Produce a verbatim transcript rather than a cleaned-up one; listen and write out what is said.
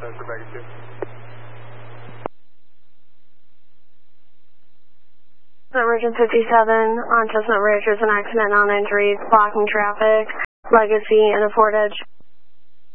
for baggage two. Region fifty-seven on Chestnut Ridge, there's an accident, non-injuries, blocking traffic, Legacy and the Fort Edge.